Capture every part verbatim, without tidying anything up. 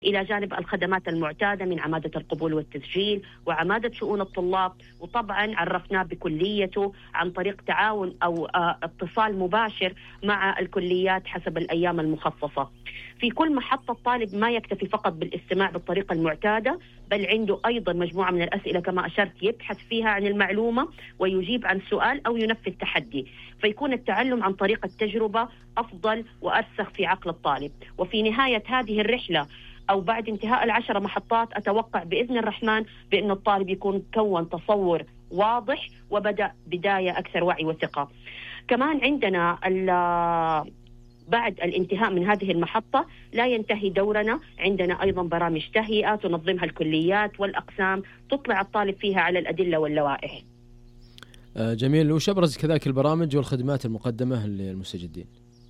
إلى جانب الخدمات المعتادة من عمادة القبول والتسجيل وعمادة شؤون الطلاب. وطبعا عرفناه بكليته عن طريق تعاون أو اتصال مباشر مع الكليات حسب الأيام المخصصة. في كل محطة الطالب ما يكتفي فقط بالاستماع بالطريقة المعتادة، بل عنده أيضا مجموعة من الأسئلة كما أشرت يبحث فيها عن المعلومة ويجيب عن سؤال أو ينفذ تحدي، فيكون التعلم عن طريق التجربة أفضل وأرسخ في عقل الطالب. وفي نهاية هذه الرحلة أو بعد انتهاء العشر محطات أتوقع بإذن الرحمن بأن الطالب يكون كون تصور واضح وبدأ بداية أكثر وعي وثقة. كمان عندنا بعد الانتهاء من هذه المحطة لا ينتهي دورنا، عندنا أيضا برامج تهيئة تنظمها الكليات والأقسام تطلع الطالب فيها على الأدلة واللوائح. جميل. وش أبرز كذلك البرامج والخدمات المقدمة للمستجدين؟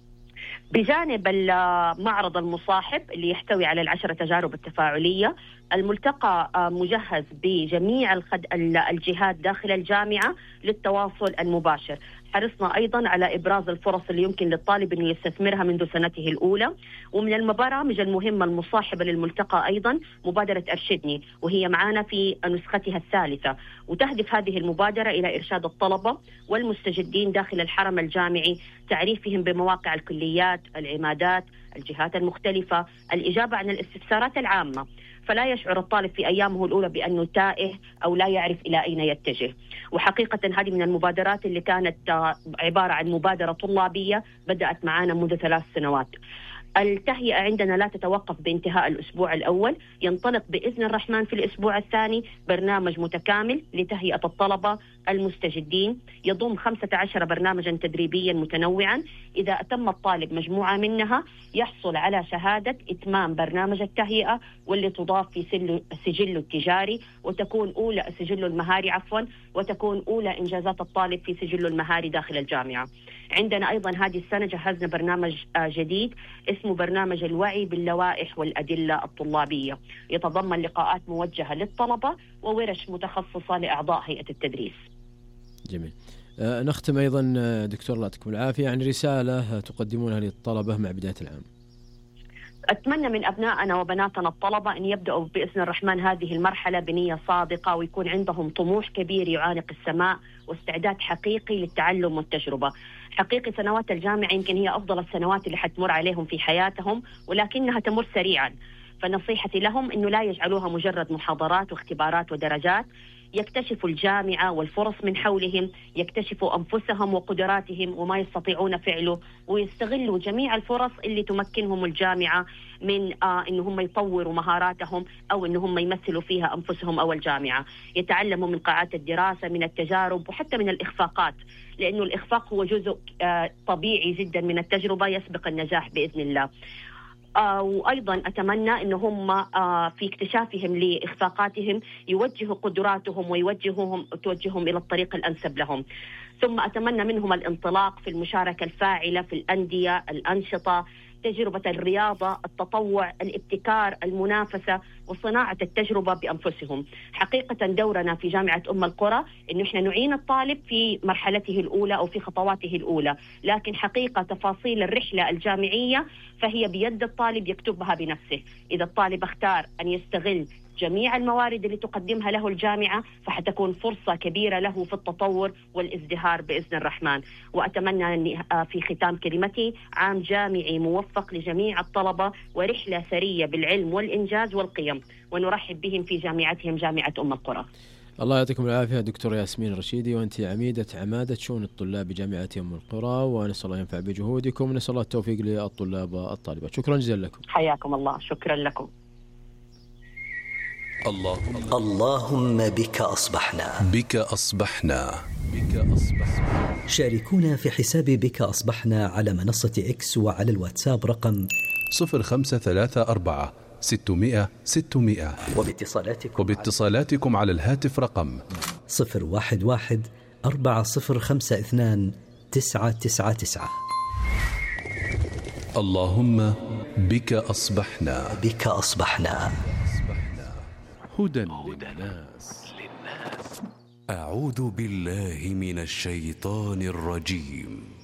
بجانب المعرض المصاحب اللي يحتوي على العشر تجارب التفاعلية، الملتقى مجهز بجميع الخد... الجهات داخل الجامعة للتواصل المباشر. حرصنا أيضا على إبراز الفرص اللي يمكن للطالب أن يستثمرها منذ سنته الأولى. ومن البرامج المهمة المصاحبة للملتقى أيضا مبادرة أرشدني، وهي معنا في نسختها الثالثة، وتهدف هذه المبادرة إلى إرشاد الطلبة والمستجدين داخل الحرم الجامعي، تعريفهم بمواقع الكليات، العمادات، الجهات المختلفة، الإجابة عن الاستفسارات العامة، فلا يشعر الطالب في أيامه الأولى بأنه تائه أو لا يعرف إلى أين يتجه. وحقيقة هذه من المبادرات اللي كانت عبارة عن مبادرة طلابية بدأت معنا منذ ثلاث سنوات. التهيئة عندنا لا تتوقف بانتهاء الأسبوع الأول، ينطلق بإذن الرحمن في الأسبوع الثاني برنامج متكامل لتهيئة الطلبة المستجدين يضم خمسة عشر برنامجا تدريبيا متنوعا. إذا أتم الطالب مجموعة منها يحصل على شهادة إتمام برنامج التهيئة، واللي تضاف في سجله التجاري وتكون أولى سجله المهاري عفوا وتكون أولى إنجازات الطالب في سجله المهاري داخل الجامعة. عندنا أيضا هذه السنة جهزنا برنامج جديد اسمه برنامج الوعي باللوائح والأدلة الطلابية، يتضمن لقاءات موجهة للطلبة وورش متخصصة لأعضاء هيئة التدريس. جميل. أه نختم أيضا دكتور الله يعطيكم العافية عن رسالة تقدمونها للطلبة مع بداية العام. أتمنى من أبنائنا وبناتنا الطلبة أن يبدأوا بإذن الرحمن هذه المرحلة بنية صادقة، ويكون عندهم طموح كبير يعانق السماء واستعداد حقيقي للتعلم والتجربة. حقيقي سنوات الجامعة يمكن هي أفضل السنوات اللي حتمر عليهم في حياتهم، ولكنها تمر سريعا، فنصيحتي لهم أنه لا يجعلوها مجرد محاضرات واختبارات ودرجات، يكتشفوا الجامعة والفرص من حولهم، يكتشفوا أنفسهم وقدراتهم وما يستطيعون فعله، ويستغلوا جميع الفرص اللي تمكنهم الجامعة من آه إنهم يطوروا مهاراتهم أو إنهم يمثلوا فيها أنفسهم أو الجامعة. يتعلموا من قاعات الدراسة، من التجارب، وحتى من الإخفاقات، لأنه الإخفاق هو جزء آه طبيعي جدا من التجربة يسبق النجاح بإذن الله. آه وأيضا أتمنى أن هم آه في اكتشافهم لإخفاقاتهم يوجهوا قدراتهم ويوجهوهم توجههم إلى الطريق الأنسب لهم. ثم أتمنى منهم الانطلاق في المشاركة الفاعلة في الأندية، الأنشطة، تجربة الرياضة، التطوع، الابتكار، المنافسة، وصناعة التجربة بأنفسهم. حقيقة دورنا في جامعة أم القرى إنه إحنا نعين الطالب في مرحلته الأولى أو في خطواته الأولى، لكن حقيقة تفاصيل الرحلة الجامعية فهي بيد الطالب يكتبها بنفسه. إذا الطالب اختار أن يستغل جميع الموارد اللي تقدمها له الجامعة فحتكون فرصة كبيرة له في التطور والازدهار بإذن الرحمن. وأتمنى أن في ختام كلمتي عام جامعي موفق لجميع الطلبة ورحلة ثرية بالعلم والإنجاز والقيم، ونرحب بهم في جامعتهم جامعة أم القرى. الله يعطيكم العافية دكتور ياسمين رشيدي، وأنت عميدة عمادة شؤون الطلاب بجامعة أم القرى، ونسأل الله ينفع بجهودكم ونسأل الله التوفيق للطلاب والطالبات. شكرا جزيلا لكم. حياكم الله. شكرا لكم. اللهم اللهم بك أصبحنا بك أصبحنا بك أصبحنا. شاركونا في حساب بك أصبحنا على منصة إكس وعلى الواتساب رقم صفر خمسة ثلاثة أربعة ستمائة ستمائة، وباتصالاتكم, وباتصالاتكم على الهاتف رقم صفر واحد واحد أربعة صفر خمسة اثنان تسعة تسعة تسعة. اللهم بك أصبحنا بك أصبحنا. هدى للناس. أعوذ بالله من الشيطان الرجيم.